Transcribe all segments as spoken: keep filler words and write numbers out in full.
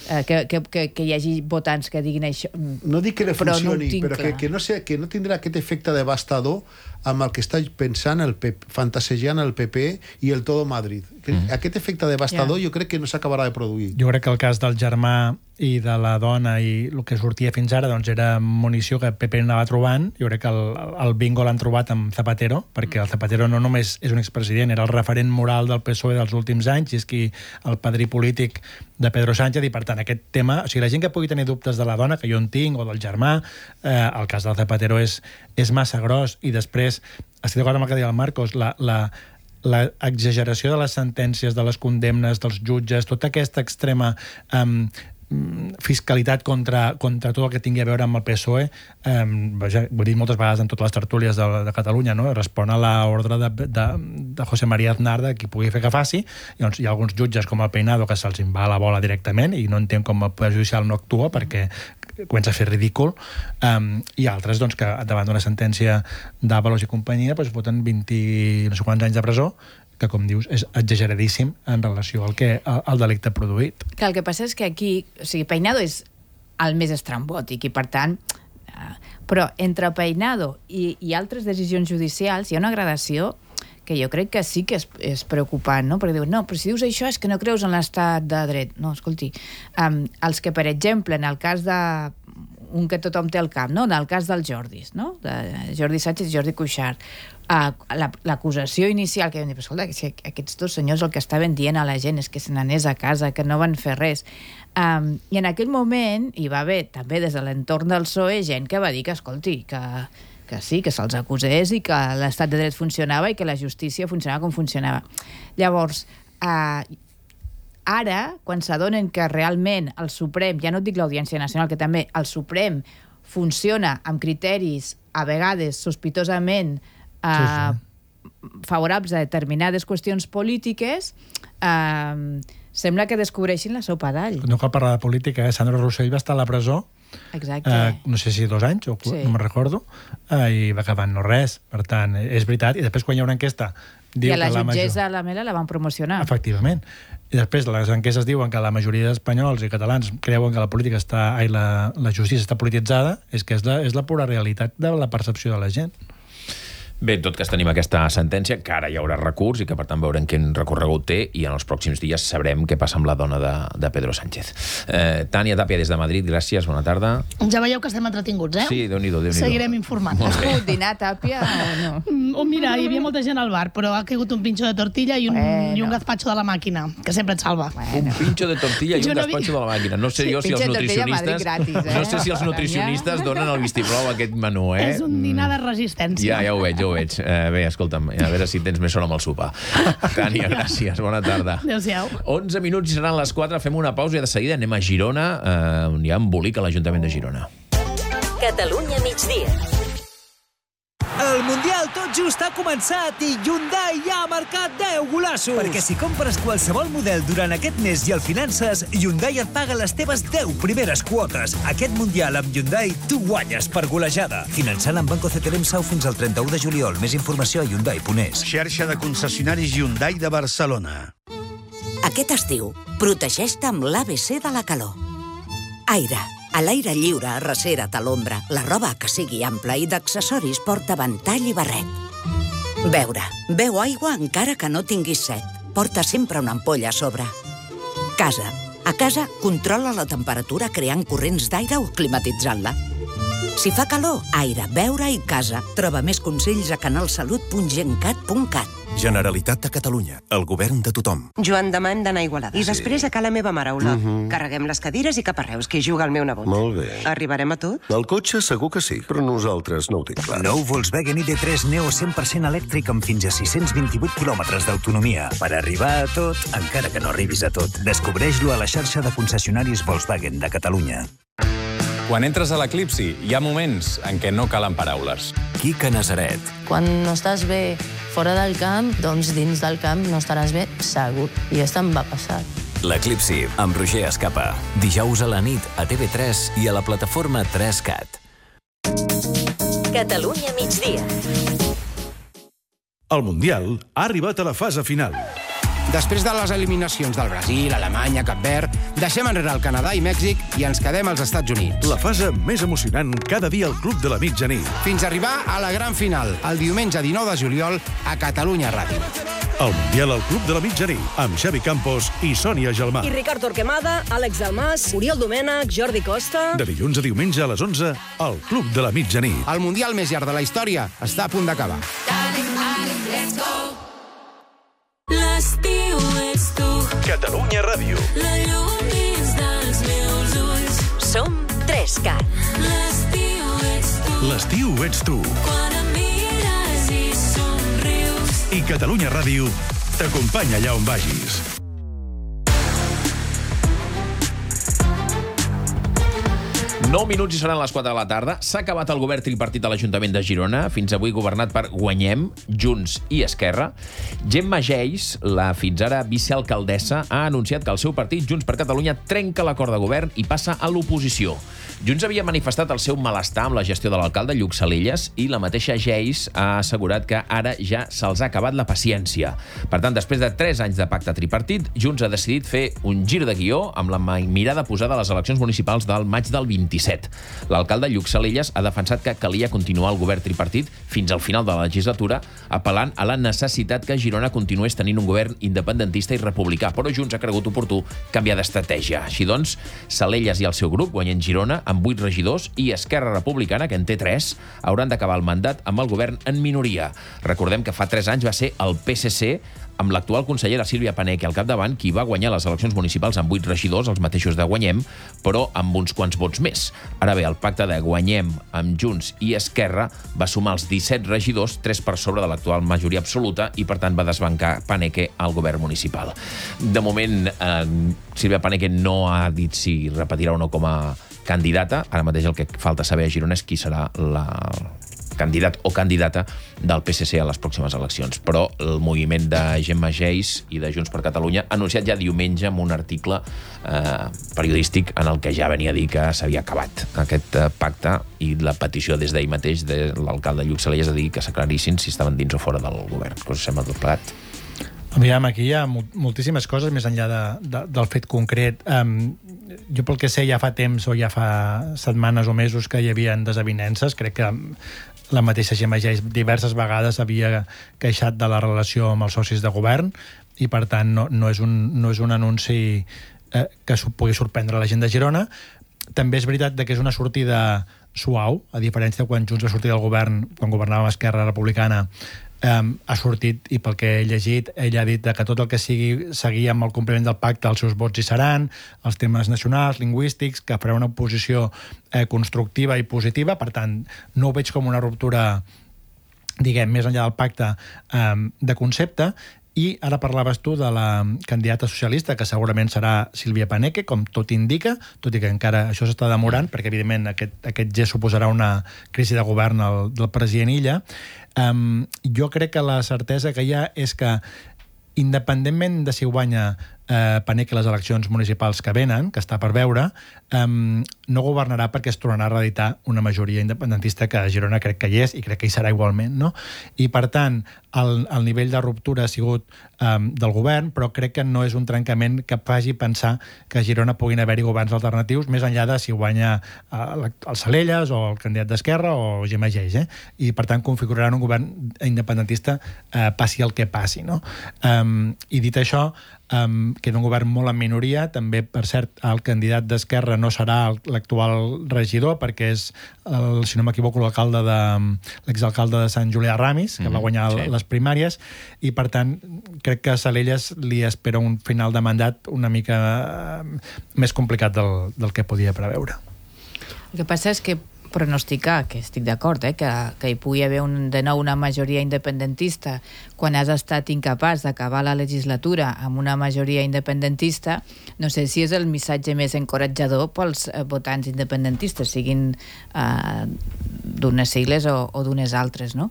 eh, que, que, que, que hi hagi votants que diguin això. No dic que li funcioni, però, no però que, que, no sé, que no tindrà aquest efecte devastador amb el que està pensant, el P P, fantasejant el P P i el Todo Madrid. Mm. Aquest efecte devastador yeah. jo crec que no s'acabarà de produir. Jo crec que el cas del germà i de la dona i el que sortia fins ara doncs era munició que el P P anava trobant. Jo crec que el, el bingo l'han trobat amb Zapatero, perquè el Zapatero no només és un expresident, era el referent moral del P S O E dels últims anys i és qui el padrí polític de Pedro Sánchez, i per tant aquest tema, o sigui, la gent que pugui tenir dubtes de la dona, que jo en tinc, o del germà, eh, el cas del Zapatero és, és massa gros, i després estic d'acord amb el que deia el Marcos, la, la, la exageració de les sentències, de les condemnes, dels jutges, tota aquesta extrema um, fiscalitat contra, contra tot el que tingui a veure amb el P S O E, eh, vaja, ho he dit moltes vegades en totes les tertúlies de, de Catalunya, no? Respon a l'ordre de, de, de José María Aznar de qui pugui fer que faci, i doncs hi ha alguns jutges com el Peinado que se'ls en va a la bola directament i no entenc com el Poder Judicial no actua perquè comença a fer ridícul, um, i altres doncs, que davant d'una sentència d'Avalos i companyia doncs, voten vint no sé quants anys de presó, que, com dius, és exageradíssim en relació al, que, al delicte produït. Que el que passa és que aquí, o sigui, Peinado és el més estrambòtic i, per tant, eh, però entre Peinado i, i altres decisions judicials hi ha una gradació que jo crec que sí que és, és preocupant, no? Perquè diuen, no, però si dius això és que no creus en l'estat de dret. No, escolti, um, els que, per exemple, en el cas de un que tothom té al cap, no? En el cas dels Jordis, no? De Jordi Sánchez i Jordi Cuixart, uh, l'acusació inicial que vam dir, escolta, que aquests dos senyors el que estaven dient a la gent és que se n'anés a casa, que no van fer res. Um, I en aquell moment hi va haver, també des de l'entorn del P S O E, gent que va dir que, escolti, que que sí, que se'ls acusés i que l'estat de dret funcionava i que la justícia funcionava com funcionava. Llavors, eh, ara, quan s'adonen que realment el Suprem, ja no et dic l'Audiència Nacional, que també el Suprem funciona amb criteris, a vegades, sospitosament eh, sí, sí. favorables a determinades qüestions polítiques, eh, sembla que descobreixin la sopa d'all. No cal parlar de política, eh? Sandro Rossell va estar a la presó Exacte. Eh, no sé si dos anys, o sí. no me'n recordo, eh, i va acabar no res. Per tant, és veritat. I després, quan hi ha una enquesta... I a la jutgessa la Mela la van promocionar. Efectivament. I després les enquestes diuen que la majoria d'espanyols i catalans creuen que la política està... Ai, la, la justícia està polititzada, és que és la, és la pura realitat de la percepció de la gent. Bé, en tot cas tenim aquesta sentència, que ara hi haurà recurs i que per tant veurem quin recorregut té i en els pròxims dies sabrem què passa amb la dona de, de Pedro Sánchez. Eh, Tània Tàpia des de Madrid, gràcies, bona tarda. Ja veieu que estem entretinguts, eh? Sí, Déu-n'hi-do, Déu-n'hi-do. Seguirem informant. Has pogut dinar, Tàpia, o no? Oh, mira, hi havia molta gent al bar, però ha caigut un pincho de tortilla i un, bueno. i un gazpacho de la màquina, que sempre et salva. Bueno. Un pincho de tortilla i un no gazpacho vi... de la màquina. No sé sí, jo si els nutricionistes... Gratis, eh? No sé si els nutricionistes donen el vistiplau a aquest menú, eh? És un dinar de resistència. Ja, ja ho veig, ja ho veig. Eh, bé, escolta'm, a veure si tens més son amb el sopar. Tània, gràcies, bona tarda. Adéu-siau. onze minuts i seran les quatre, fem una pausa i de seguida anem a Girona, eh, on hi ha embolic a l'Ajuntament de Girona. Catalunya migdia. El Mundial tot just ha començat i Hyundai ja ha marcat deu golassos. Perquè si compres qualsevol model durant aquest mes i el finances, Hyundai et paga les teves deu primeres quotes. Aquest Mundial amb Hyundai tu guanyes per golejada. Finançant amb Banco C T B M S A U fins al trenta-u de juliol. Més informació a hyundai punt es. Xarxa de concessionaris Hyundai de Barcelona. Aquest estiu, protegeix-te amb l'A B C de la calor. Aire. A l'aire lliure, arrecera't a l'ombra. La roba que sigui ampla i d'accessoris porta ventall i barret. Beure. Beu aigua encara que no tinguis set. Porta sempre una ampolla a sobre. Casa. A casa, controla la temperatura creant corrents d'aire o climatitzant-la. Si fa calor, aire, beure i casa. Troba més consells a canalsalut punt gencat punt cat. Generalitat de Catalunya. El govern de tothom. Joan, demà hem d'anar a Igualada. I sí. després a ca la meva mare, Olot. Uh -huh. Carreguem les cadires i cap a Reus, que hi juga el meu nebot. Molt bé. Arribarem a tot? El cotxe segur que sí, però nosaltres no ho tinc clar. Nou Volkswagen I D tres Neo cent per cent elèctric amb fins a sis-cents vint-i-vuit quilòmetres d'autonomia. Per arribar a tot, encara que no arribis a tot. Descobreix-lo a la xarxa de concessionaris Volkswagen de Catalunya. Quan entres a l'Eclipsi, hi ha moments en què no calen paraules. Quica Nazaret. Quan no estàs bé fora del camp, doncs dins del camp no estaràs bé segur. I això em va passar. L'Eclipsi, amb Roger Escapa. Dijous a la nit a T V tres i a la plataforma tres cat. Catalunya migdia. El Mundial ha arribat a la fase final. Després de les eliminacions del Brasil, Alemanya, Cap Verd, deixem enrere el Canadà i Mèxic i ens quedem als Estats Units. La fase més emocionant cada dia al Club de la Mitjanit. Fins a arribar a la gran final, el diumenge dinou de juliol, a Catalunya Ràdio. El Mundial al Club de la Mitjanit, amb Xavi Campos i Sònia Gelmà. I Ricard Torquemada, Àlex Dalmas, Oriol Domènech, Jordi Costa... De dilluns a diumenge a les onze, al Club de la Mitjanit. El Mundial més llarg de la història està a punt d'acabar. L'estiu ets tu. Catalunya Ràdio. La llum dins dels meus ulls. Som Trescat. L'estiu ets tu. L'estiu ets tu. Quan em mires i somrius. I Catalunya Ràdio t'acompanya allà on vagis. nou minuts i seran les quatre de la tarda. S'ha acabat el govern tripartit a l'Ajuntament de Girona, fins avui governat per Guanyem, Junts i Esquerra. Gemma Geis, la fins ara vicealcaldessa, ha anunciat que el seu partit, Junts per Catalunya, trenca l'acord de govern i passa a l'oposició. Junts havia manifestat el seu malestar amb la gestió de l'alcalde Lluc Salelles i la mateixa Geis ha assegurat que ara ja se'ls ha acabat la paciència. Per tant, després de tres anys de pacte tripartit, Junts ha decidit fer un gir de guió amb la mirada posada a les eleccions municipals del maig del vint-i-set. L'alcalde Lluc Salelles ha defensat que calia continuar el govern tripartit fins al final de la legislatura, apel·lant a la necessitat que Girona continués tenint un govern independentista i republicà, però Junts ha cregut oportú canviar d'estratègia. Així doncs, Salelles i el seu grup, Guanyem Girona, amb vuit regidors, i Esquerra Republicana, que en té tres, hauran d'acabar el mandat amb el govern en minoria. Recordem que fa tres anys va ser el P S C, amb l'actual consellera Sílvia Paneque al capdavant, qui va guanyar les eleccions municipals amb vuit regidors, els mateixos de Guanyem, però amb uns quants vots més. Ara bé, el pacte de Guanyem amb Junts i Esquerra va sumar els disset regidors, tres per sobre de l'actual majoria absoluta, i per tant va desbancar Paneque al govern municipal. De moment, eh, Sílvia Paneque no ha dit si repetirà o no com a candidata. Ara mateix el que falta saber a Girona és qui serà la candidat o candidata del P S C a les pròximes eleccions. Però el moviment de Gemma Geis i de Junts per Catalunya ha anunciat ja diumenge amb un article eh, periodístic en el que ja venia a dir que s'havia acabat aquest eh, pacte, i la petició des d'ahir mateix de l'alcalde Lluc Salelles a dir que s'aclarissin si estaven dins o fora del govern. Què us sembla tot plegat? Aviam, aquí hi ha moltíssimes coses més enllà de, de, del fet concret. Um, jo pel que sé ja fa temps o ja fa setmanes o mesos que hi havia desavinences. Crec que la mateixa Gemma Geis diverses vegades havia queixat de la relació amb els socis de govern i per tant no, no, és, un, no és un anunci eh, que pugui sorprendre la gent de Girona. També és veritat que és una sortida suau, a diferència de quan Junts va sortir del govern, quan governava Esquerra Republicana. Um, ha sortit, i pel que he llegit, ella ha dit que tot el que sigui seguir amb el compliment del pacte, els seus vots hi seran, els temes nacionals, lingüístics, que farà una oposició eh, constructiva i positiva. Per tant, no ho veig com una ruptura, diguem, més enllà del pacte, um, de concepte. I ara parlaves tu de la candidata socialista, que segurament serà Sílvia Paneque, com tot indica, tot i que encara això s'està demorant, perquè evidentment aquest, aquest gest suposarà una crisi de govern al, del president Illa. Um, jo crec que la certesa que hi ha és que, independentment de si guanya eh, Paneque les eleccions municipals que venen, que està per veure, um, no governarà perquè es tornarà a reeditar una majoria independentista que a Girona crec que hi és i crec que hi serà igualment, no? I per tant, el, el nivell de ruptura ha sigut um, del govern, però crec que no és un trencament que faci pensar que a Girona puguin haver-hi governs alternatius, més enllà de si guanya uh, el Salelles o el candidat d'Esquerra o Gemma Geis, eh? I per tant configuraran un govern independentista uh, passi el que passi, no? Um, I dit això, Um, queda un govern molt en minoria. També, per cert, el candidat d'Esquerra no serà l'actual regidor, perquè és, el, si no m'equivoco, l'alcalde de l'exalcalde de Sant Julià Ramis, que mm-hmm, va guanyar sí. les primàries, i per tant crec que a Salelles li espera un final de mandat una mica més complicat del, del que podia preveure. El que passa és que pronosticar, que estic d'acord, eh, que, que hi pugui haver un, de nou una majoria independentista quan has estat incapaç d'acabar la legislatura amb una majoria independentista, no sé si és el missatge més encoratjador pels eh, votants independentistes, siguin eh, d'unes sigles o, o d'unes altres, no?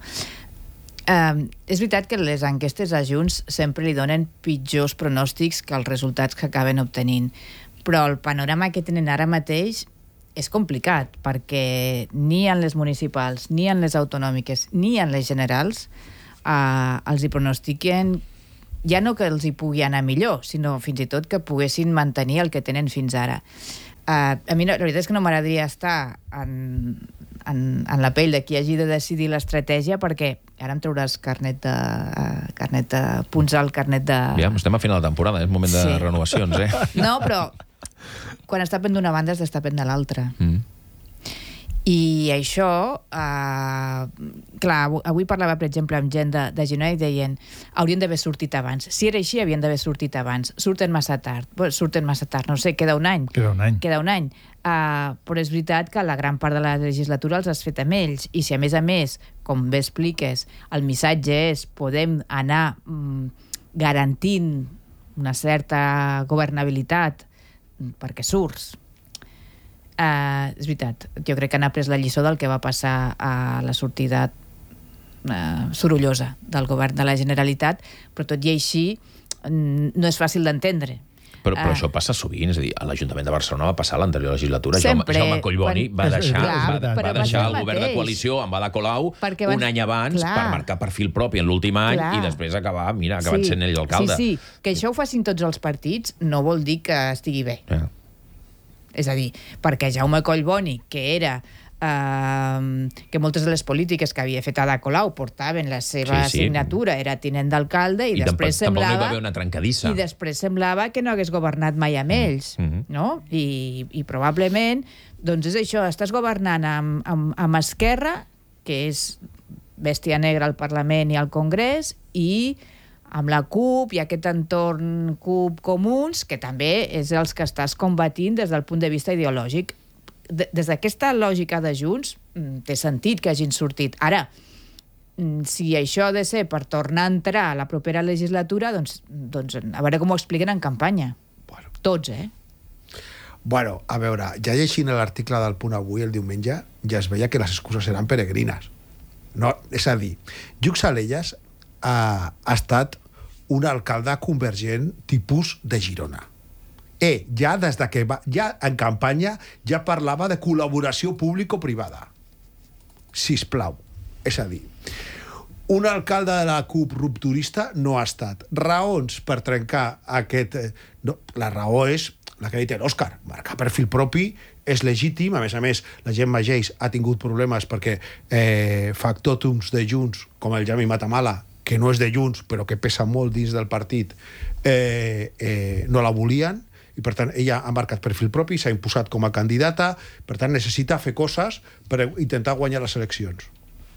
Eh, és veritat que les enquestes a Junts sempre li donen pitjors pronòstics que els resultats que acaben obtenint, però el panorama que tenen ara mateix és complicat, perquè ni en les municipals, ni en les autonòmiques, ni en les generals eh, els hi pronostiquen ja no que els hi pugui anar millor, sinó fins i tot que poguessin mantenir el que tenen fins ara. Uh, a mi no, la veritat és que no m'agradaria estar en, en, en la pell de qui hagi de decidir l'estratègia, perquè ara em trauràs carnet de, uh, carnet de punts al carnet de... Ja, estem a final de temporada, és moment de sí. renovacions, eh? No, però quan està pen d'una banda has d'estar pen de l'altra. Mm. I això, eh, clar, avui parlava, per exemple, amb gent de, de Girona i deien haurien d'haver sortit abans. Si era així, havien d'haver sortit abans. Surten massa tard. Bé, surten massa tard, no sé, queda un any. Queda un any. Queda un any. Uh, però és veritat que la gran part de la legislatura els has fet amb ells. I si, a més a més, com bé expliques, el missatge és podem anar mm, garantint una certa governabilitat perquè surts. Uh, és veritat, jo crec que han après la lliçó del que va passar a la sortida uh, sorollosa del govern de la Generalitat, però tot i així no és fàcil d'entendre. Però, però uh, això passa sovint, és a dir, a l'Ajuntament de Barcelona va passar l'anterior legislatura. Sempre, Jaume, Jaume Collboni quan... va deixar, clar, va, va deixar el govern de coalició amb Ada Colau van... un any abans clar. per marcar perfil propi en l'últim any clar. i després acabar, mira, acabat sí. sent ell l'alcalde. Sí, sí, que això ho facin tots els partits no vol dir que estigui bé. Yeah. És a dir, perquè Jaume Collboni, que era eh, que moltes de les polítiques que havia fet Ada Colau portaven la seva sí, sí. signatura, era tinent d'alcalde i, I després tampoc, semblava... tampoc no hi va haver una trencadissa. I després semblava que no hagués governat mai amb ells, mm-hmm. no? I, i probablement, doncs és això, estàs governant amb, amb, amb Esquerra, que és bèstia negra al Parlament i al Congrés, i amb la CUP i aquest entorn CUP Comuns, que també és els que estàs combatint des del punt de vista ideològic. De, des d'aquesta lògica de Junts, té sentit que hagin sortit. Ara, si això ha de ser per tornar a entrar a la propera legislatura, doncs, doncs a veure com ho expliquen en campanya. Bueno. Tots, eh? Bueno, a veure, ja llegint l'article del Punt Avui el diumenge, ja es veia que les excuses eren peregrines. No, és a dir, Lluc Salellas ha, ha estat un alcalde convergent tipus de Girona. Eh, ja des de que va, ja en campanya ja parlava de col·laboració público-privada. Sisplau. És a dir, un alcalde de la CUP rupturista no ha estat. Raons per trencar aquest... No, la raó és la que ha dit l'Òscar, marcar perfil propi és legítim, a més a més la Gemma Geis ha tingut problemes perquè eh, factòtums de Junts com el Jami Matamala, que no és de Junts però que pesa molt dins del partit, eh, eh, no la volien i per tant ella ha marcat perfil propi, s'ha imposat com a candidata, per tant necessita fer coses per intentar guanyar les eleccions.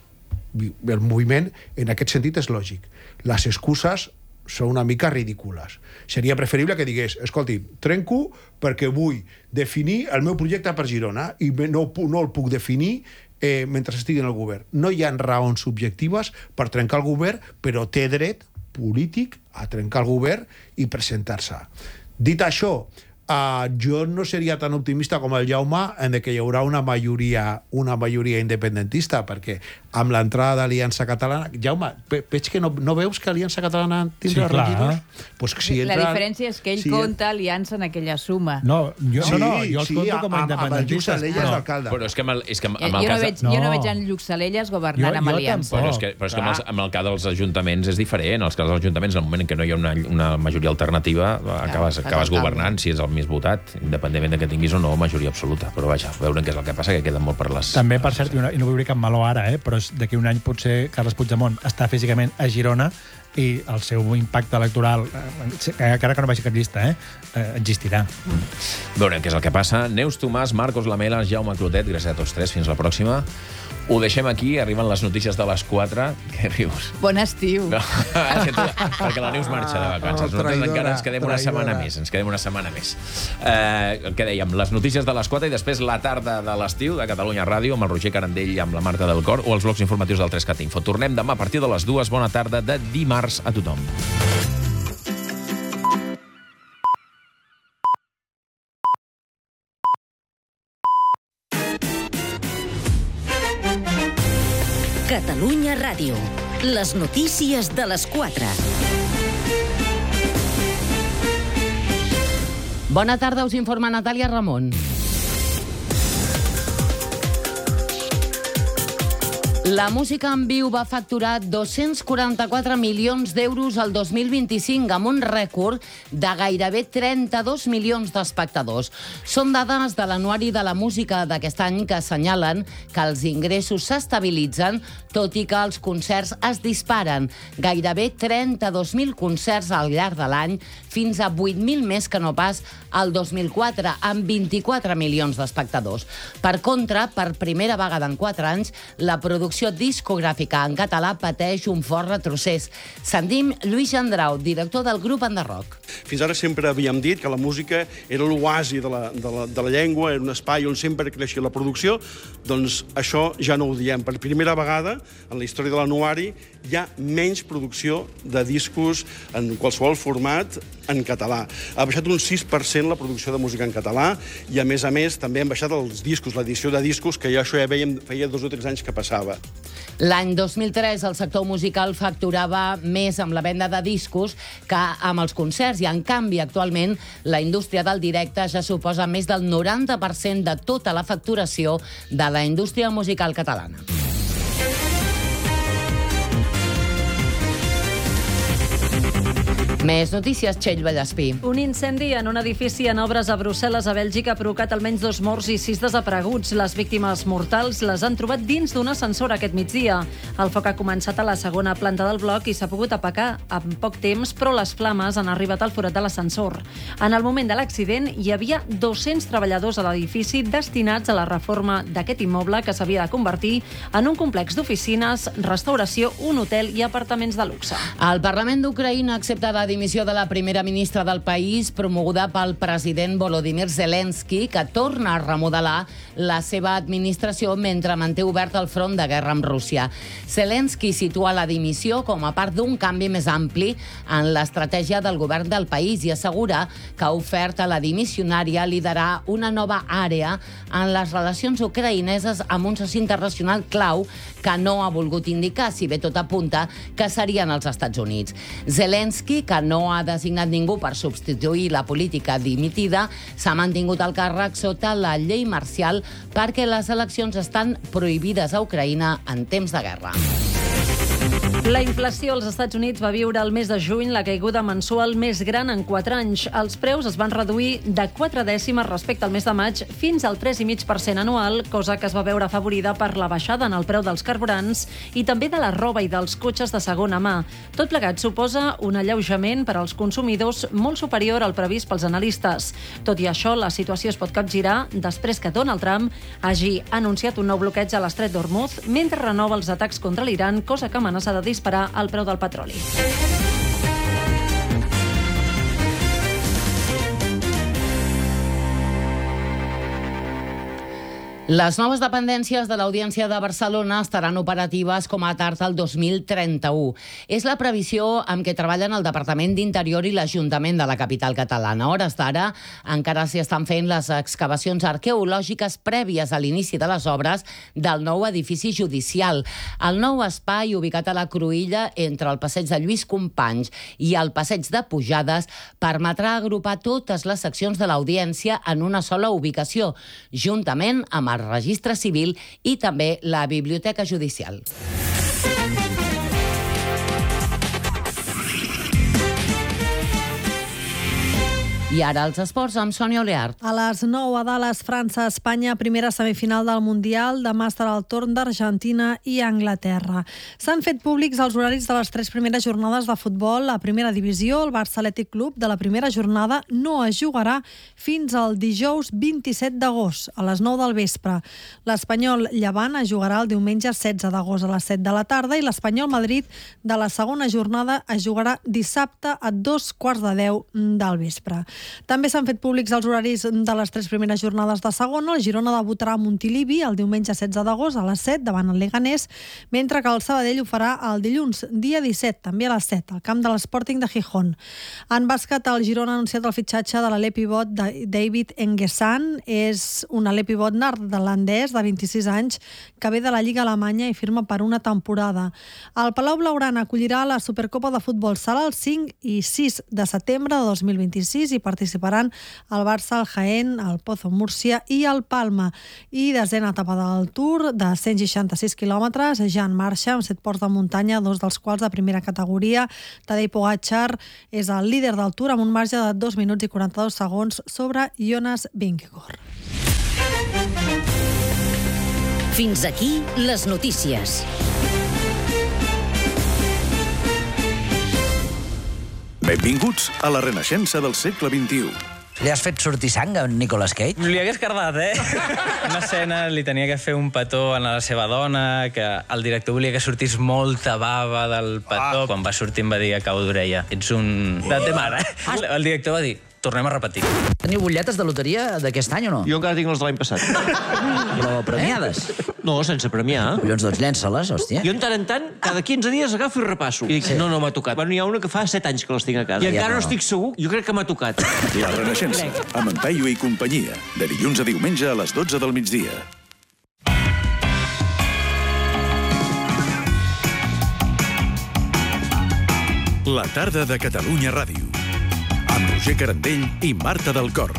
El moviment en aquest sentit és lògic. Les excuses són una mica ridícules. Seria preferible que digués, escolti, trenco perquè vull definir el meu projecte per Girona i no, no el puc definir eh, mentre estigui en el govern. No hi ha raons subjectives per trencar el govern, però té dret polític a trencar el govern i presentar-se. Dit això, Uh, jo no seria tan optimista com el Jaume en que hi haurà una majoria, una majoria independentista, perquè amb l'entrada d'Aliança Catalana... Jaume, veig que no, no veus que Aliança Catalana tindrà sí, regidors? Pues si entra... La diferència és que ell sí, compta Aliança en aquella suma. No, jo, sí, no, no, jo els sí, compto com a independentistes. Amb el Lluc Salellas d'alcalde. Però és que amb el, és que amb jo, el no cas... veig, no. jo no veig en Lluc Salellas governant jo, amb Aliança. Però és que, però és que amb, el, amb el cas dels ajuntaments és diferent. Els cas dels ajuntaments, en el moment en què no hi ha una, una majoria alternativa, acabes, acabes governant, si és el més votat, independentment de que tinguis o no majoria absoluta. Però vaja, veurem què és el que passa, que queden molt per les... També, per cert, i no vull obrir cap meló ara, eh, però d'aquí un any potser Carles Puigdemont està físicament a Girona i el seu impacte electoral, encara que no vagi cap llista, eh, existirà. Mm. Veurem què és el que passa. Neus Tomàs, Marcos Lamela, Jaume Clotet, gràcies a tots tres. Fins la pròxima. Ho deixem aquí, arriben les notícies de les quatre. Què rius? Bon estiu. No, tu, perquè la Neus marxa de vacances. Oh, Nosaltres encara ens quedem traïdora. una setmana més. Ens quedem una setmana més. Eh, què dèiem? Les notícies de les quatre i després la tarda de l'estiu de Catalunya Ràdio amb el Roger Carandell i amb la Marta del Cor o els blocs informatius del tres cat Info. Tornem demà a partir de les dues. Bona tarda de dimarts a tothom. Catalunya Ràdio. Les notícies de les quatre. Bona tarda, us informa Natàlia Ramon. La música en viu va facturar dos-cents quaranta-quatre milions d'euros el dos mil vint-i-cinc, amb un rècord de gairebé trenta-dos milions d'espectadors. Són dades de l'Anuari de la Música d'aquest any que assenyalen que els ingressos s'estabilitzen, tot i que els concerts es disparen. Gairebé trenta-dos mil concerts al llarg de l'any, fins a vuit mil més que no pas el dos mil quatre, amb vint-i-quatre milions d'espectadors. Per contra, per primera vegada en quatre anys, la producció discogràfica en català pateix un fort retrocés. Sentim Lluís Gendrau, director del grup Enderrock. Fins ara sempre havíem dit que la música era l'oasi de, la, de, la, de la llengua, era un espai on sempre creixia la producció, doncs això ja no ho diem. Per primera vegada, en la història de l'Anuari, hi ha menys producció de discos en qualsevol format en català. Ha baixat un sis per cent la producció de música en català i, a més a més, també han baixat els discos, l'edició de discos, que ja això ja veiem feia dos o tres anys que passava. L'any dos mil tres el sector musical facturava més amb la venda de discos que amb els concerts i, en canvi, actualment la indústria del directe ja suposa més del noranta per cent de tota la facturació de la indústria musical catalana. Més notícies, Txell Vallespí. Un incendi en un edifici en obres a Brussel·les, a Bèlgica, ha provocat almenys dos morts i sis desapareguts. Les víctimes mortals les han trobat dins d'un ascensor aquest migdia. El foc ha començat a la segona planta del bloc i s'ha pogut apagar en poc temps, però les flames han arribat al forat de l'ascensor. En el moment de l'accident hi havia dos-cents treballadors a l'edifici destinats a la reforma d'aquest immoble que s'havia de convertir en un complex d'oficines, restauració, un hotel i apartaments de luxe. El Parlament d'Ucraïna accepta la dimissió de la primera ministra del país, promoguda pel president Volodymyr Zelensky, que torna a remodelar la seva administració mentre manté obert el front de guerra amb Rússia. Zelensky situa la dimissió com a part d'un canvi més ampli en l'estratègia del govern del país i assegura que ha ofert a la dimissionària liderar una nova àrea en les relacions ucraïneses amb un soci internacional clau que no ha volgut indicar, si bé tot apunta que serien els Estats Units. Zelensky, que no ha designat ningú per substituir la política dimitida, s'ha mantingut al càrrec sota la llei marcial perquè les eleccions estan prohibides a Ucraïna en temps de guerra. La inflació als Estats Units va viure el mes de juny la caiguda mensual més gran en quatre anys. Els preus es van reduir de quatre dècimes respecte al mes de maig fins al tres coma cinc per cent anual, cosa que es va veure afavorida per la baixada en el preu dels carburants i també de la roba i dels cotxes de segona mà. Tot plegat suposa un alleujament per als consumidors molt superior al previst pels analistes. Tot i això, la situació es pot capgirar després que Donald Trump hagi anunciat un nou bloqueig a l'estret d'Hormuz mentre renova els atacs contra l'Iran, cosa que amenaça de disparar el preu del petroli. Les noves dependències de l'Audiència de Barcelona estaran operatives com a tard el dos mil trenta-u. És la previsió amb què treballen el Departament d'Interior i l'Ajuntament de la capital catalana. A hores d'ara encara s'hi estan fent les excavacions arqueològiques prèvies a l'inici de les obres del nou edifici judicial. El nou espai, ubicat a la Cruïlla, entre el passeig de Lluís Companys i el passeig de Pujades, permetrà agrupar totes les seccions de l'Audiència en una sola ubicació, juntament amb el registre civil i també la biblioteca judicial. I ara els esports amb Sònia Oleart. A les nou a Dallas, França, Espanya, primera semifinal del Mundial. Demà estarà el torn d'Argentina i Anglaterra. S'han fet públics els horaris de les tres primeres jornades de futbol a primera divisió. El Barça Atlètic Club de la primera jornada no es jugarà fins al dijous vint-i-set d'agost, a les nou del vespre. L'Espanyol Llevant es jugarà el diumenge setze d'agost a les set de la tarda i l'Espanyol Madrid de la segona jornada es jugarà dissabte a dos quarts de deu del vespre. També s'han fet públics els horaris de les tres primeres jornades de segona. El Girona debutarà a Montilivi el diumenge setze d'agost a les set davant el Leganés, mentre que el Sabadell ho farà el dilluns, dia disset, també a les set, al camp de l'Sporting de Gijón. En bàsquet, el Girona ha anunciat el fitxatge de l'alè pivot David Engesan. És un alè pivot neerlandès de vint-i-sis anys que ve de la Lliga Alemanya i firma per una temporada. El Palau Blaugrana acollirà la Supercopa de Futbol Sala el cinc i sis de setembre de dos mil vint-i-sis i participaran el Barça, el Jaén, el Pozo Múrcia i el Palma. I desena etapa del Tour, de cent seixanta-sis quilòmetres, ja en marxa, amb set ports de muntanya, dos dels quals de primera categoria. Tadej Pogačar és el líder del Tour amb un marge de dos minuts i quaranta-dos segons sobre Jonas Vingegaard. Fins aquí les notícies. Benvinguts a la renaixença del segle vint-i-u. Li has fet sortir sang a Nicolas Cage? Li hagués cardat, eh? Una escena li tenia que fer un petó a la seva dona, que el director volia que sortís molta bava del petó. Ah. Quan va sortir em va dir a cau d'orella: ets un... de té mare. El director va dir: tornem a repetir. Teniu butlletes de loteria d'aquest any o no? Jo encara tinc les de l'any passat. Però premiades? No, sense premiar. Collons, doncs llença-les, hòstia. Jo, en tant en tant, cada quinze dies agafo i repasso. I dic, sí. no, no m'ha tocat. Bueno, hi ha una que fa set anys que les tinc a casa. I encara no estic segur, jo crec que m'ha tocat. La renaixença, amb en Peyu i companyia. De dilluns a diumenge a les dotze del migdia. La tarda de Catalunya Ràdio. Amb Roger Carandell i Marta del Cor.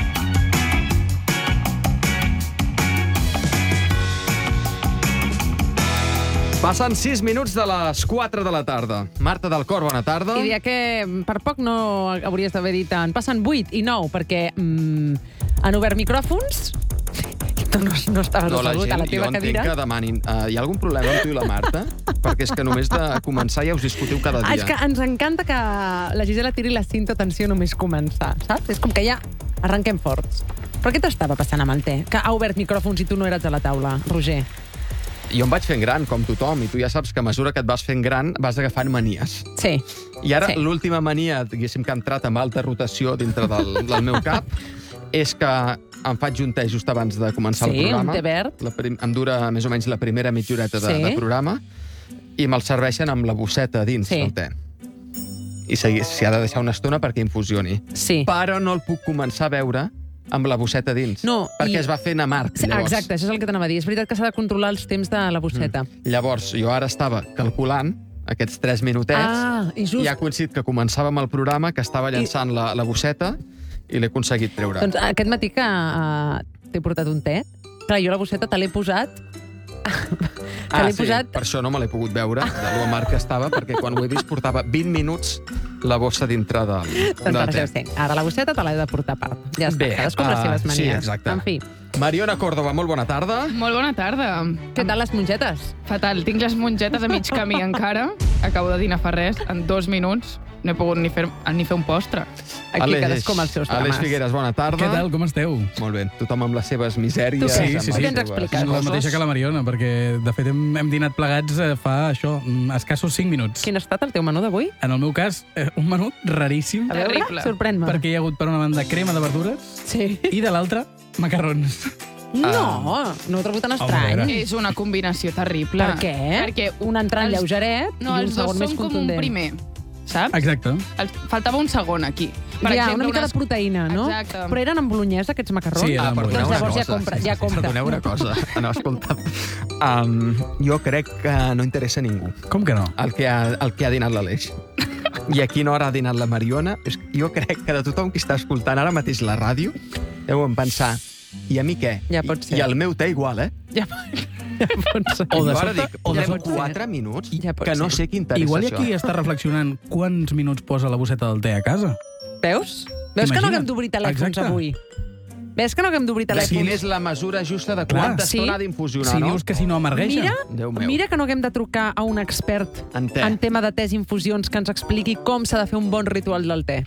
Passen sis minuts de les quatre de la tarda. Marta del Cor, bona tarda. I diria que per poc no hauries d'haver dit tant. Passen vuit i nou, perquè mm, han obert micròfons. Tu no, no estaves no, assegut gent, a la teva jo cadira. Jo entenc que demanin. Uh, hi ha algun problema amb tu i la Marta? Perquè és que només de començar ja us discutiu cada dia. És que ens encanta que la Gisela tiri la cinta atenció només començar, saps? És com que ja arrenquem forts. Però què t'estava passant amb el té? Que ha obert micròfons i tu no eres a la taula, Roger. Jo em vaig fent gran, com tothom, i tu ja saps que a mesura que et vas fent gran vas agafant manies. Sí. I ara sí. l'última mania, diguéssim, que ha entrat amb alta rotació dintre del, del meu cap, és que em faig un té just abans de començar sí, el programa. Sí, un té verd. La prim, em dura més o menys la primera mitja horeta de, sí. de programa, i me'l serveixen amb la bosseta dins sí. del té. I s'hi ha de deixar una estona perquè infusioni. Sí. Però no el puc començar a veure amb la bosseta dins, no, perquè i... es va fent amarg, llavors. Exacte, això és el que t'anava a dir. És veritat que s'ha de controlar els temps de la bosseta. Mm. Llavors, jo ara estava calculant aquests tres minutets, ah, i, just... i ha coincidit que començàvem el programa, que estava llançant I... la, la bosseta, i l'he aconseguit treure. Doncs aquest matí que uh, t'he portat un té, clar, jo la bosseta te l'he posat... te ah, l'he sí, posat... per això no me l'he pogut veure, de lo amarg que estava, perquè quan ho he vist portava vint minuts la bossa dintre del, doncs del té. Sé. Ara la bosseta te l'he de portar a part. Ja està, cadascú amb les seves manies. Sí, exacte. En fi. Mariona Córdoba, molt bona tarda. Molt bona tarda. Què tal les mongetes? Fatal, tinc les mongetes a mig camí encara. Acabo de dinar fa res, en dos minuts. No he pogut ni fer, ni fer un postre. Aquí Aleix, cadascú amb els seus drames. Aleix Figueres, bona tarda. Què tal, com esteu? Molt bé, tothom amb les seves misèries. Tu sí, sí, sí. Què ens expliques? La mateixa que la Mariona, perquè de fet hem, hem dinat plegats fa això, escassos cinc minuts. Quin ha estat el teu menú d'avui? En el meu cas, eh, un menú raríssim. A veure, sorprèn-me. Perquè hi ha hagut per una banda crema de verdures sí. i de l'altra macarrons. No, ah. no ho trobo tan estrany. Home, és una combinació terrible. Per què? Perquè un entrant els... lleugeret no, i un segon més contundent. No, els dos són com un primer, saps? Exacte. El... Faltava un segon aquí. Per ja, exemple, una mica unes... de proteïna, no? Exacte. Però eren amb bolognesa, aquests macarrons? Sí, eren amb bolognesa. Doncs llavors ja compra. Ja compra. Perdoneu una cosa. No, escolta. Um, jo crec que no interessa a ningú. Com que no? El que ha, el que ha dinat l'Aleix. I a quina hora ha dinat la Mariona. Jo crec que de tothom qui està escoltant ara mateix la ràdio deuen pensar: i a mi què? Ja pot ser. I el meu té igual, eh? Ja, ja pot ser. O de ara dic, o de quatre minuts, ja que no sé què interessa igual això. Igual hi ha qui està reflexionant quants minuts posa la bosseta del té a casa. Veus? Veus que no haguem d'obrir telèfons Exacte. avui? Ves que no haguem d'obrir telèfons? Quina és la mesura justa de quanta sí? estona ha d'infusionar, si no? Si dius que si no amargueixa. Mira, mira que no haguem de trucar a un expert en, en tema de tés i infusions que ens expliqui com s'ha de fer un bon ritual del té.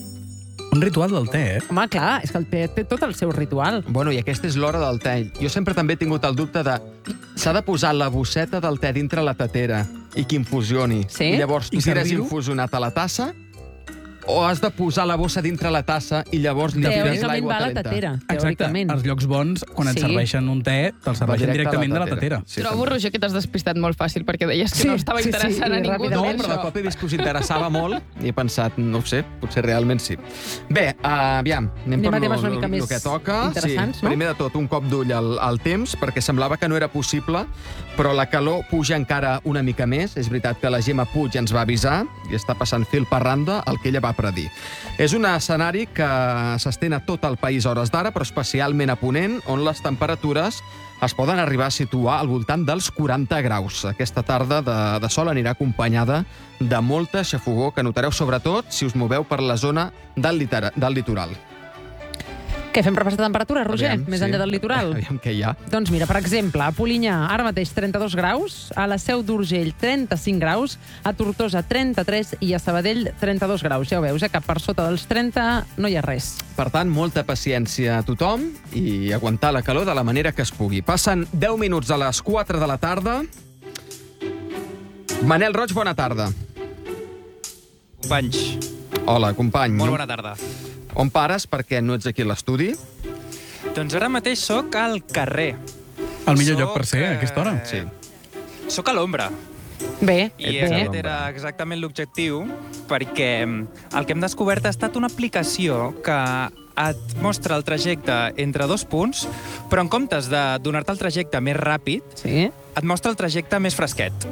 Un ritual del té, eh? Home, clar, és que el té té tot el seu ritual. Bueno, i aquesta és l'hora del té. Jo sempre també he tingut el dubte de... S'ha de posar la bosseta del té dintre la tatera i que infusioni. Sí? I llavors tu I tires servir-ho? infusionat a la tassa, o has de posar la bossa dintre la tassa i llavors li tires l'aigua calenta? Tatera, Exacte. Els llocs bons, quan et Sí. serveixen un té, te'l serveixen directament de la tatera. Sí, Trobo, Roger, que t'has despistat molt fàcil, perquè deies que Sí, no estava sí, sí, interessant i a ningú. No, ràpidament. però de cop he vist que us interessava molt i he pensat, no ho sé, potser realment sí. Bé, uh, aviam, anem, Anem a per temes lo, una mica lo, més lo que toca. interessants, sí, no? Primer de tot, un cop d'ull al, al temps, perquè semblava que no era possible, però la calor puja encara una mica més. És veritat que la Gemma Puig ens va avisar i està passant fil per randa el que ella va va predir. És un escenari que s'estén a tot el país a hores d'ara, però especialment a Ponent, on les temperatures es poden arribar a situar al voltant dels quaranta graus. Aquesta tarda de, de sol anirà acompanyada de molta xafogor que notareu sobretot si us moveu per la zona del, litera, del litoral. Què, fem repàs de temperatura, Roger? Aviam, Més sí. enllà del litoral? Aviam què hi ha. Doncs mira, per exemple, a Polinyà, ara mateix trenta-dos graus, a la Seu d'Urgell trenta-cinc graus, a Tortosa trenta-tres i a Sabadell trenta-dos graus. Ja ho veus, eh, que per sota dels trenta no hi ha res. Per tant, molta paciència a tothom i aguantar la calor de la manera que es pugui. Passen deu minuts a les quatre de la tarda. Manel Roig, bona tarda. Companys. Hola, company. Molt bona tarda. On pares, perquè no ets aquí a l'estudi? Doncs ara mateix sóc al carrer. El millor Soc, lloc per ser, a aquesta hora? Sí. Sóc a l'ombra. Bé, I bé. aquest era exactament l'objectiu, perquè el que hem descobert ha estat una aplicació que et mostra el trajecte entre dos punts, però en comptes de donar-te el trajecte més ràpid, sí? et mostra el trajecte més fresquet.